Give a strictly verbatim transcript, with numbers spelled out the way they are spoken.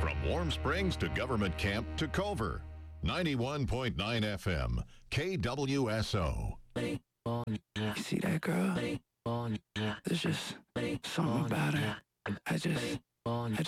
From Warm Springs to Government Camp to Culver. ninety-one point nine F M, K W S O. You see that girl? There's just something about her. I just, I